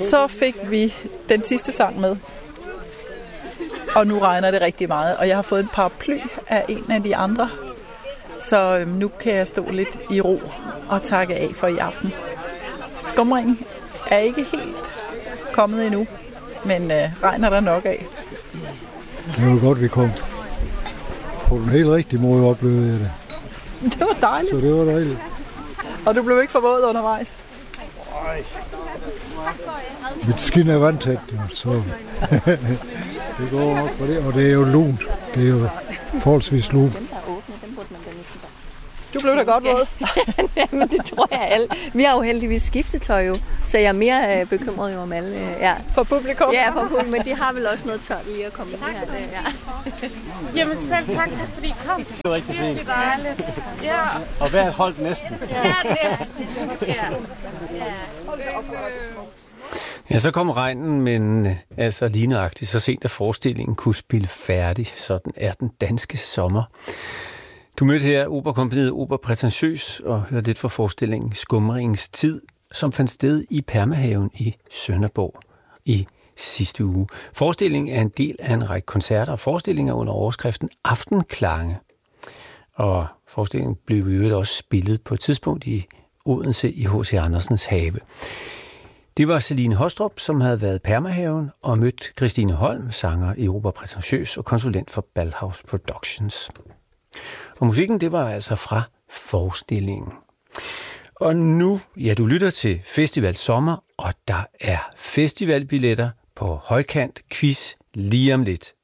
Så fik vi den sidste sang med. Og nu regner det rigtig meget, og jeg har fået en paraply af en af de andre. Så nu kan jeg stå lidt i ro og takke af for i aften. Skumringen er ikke helt kommet endnu, men regner der nok af. Det var godt, vi kom. På den helt rigtige måde oplevede jeg det. Det var dejligt. Så det var dejligt. Og du blev ikke for våd undervejs? Mit skin er vandtæt, så det går nok for det. Og det er jo lunt. Det er jo forholdsvis lunt. Du blev da godt våd. Jamen, det tror jeg alle. Vi har jo heldigvis skiftetøj jo, så jeg er mere bekymret jo om alle. Ja. For publikum? Ja, for publikum, men de har vel også noget tørt lige at komme ind her. Ja. Jamen selv tak fordi I kom. Det var rigtig fint. Dejligt. Ja. Og hvert holdt næsten. Ja, næsten. Ja. Ja, så kom regnen, men altså lige nøjagtigt så sent, at forestillingen kunne spille færdig. Sådan er den danske sommer. Du mødte her Operakompagniet Opera Prætentiøs og hørte lidt fra forestillingen Skumringens Tid, som fandt sted i Permahaven i Sønderborg i sidste uge. Forestillingen er en del af en række koncerter og forestillinger under overskriften Aftenklange. Og forestillingen blev jo også spillet på et tidspunkt i Odense i H.C. Andersens have. Det var Celine Hostrup, som havde været i Permahaven og mødt Christine Holm, sanger i Opera Prætentiøs og konsulent for Ballhaus Productions. Og musikken, det var altså fra forestillingen. Og nu, ja, du lytter til Festival Sommer, og der er festivalbilletter på højkant quiz lige om lidt.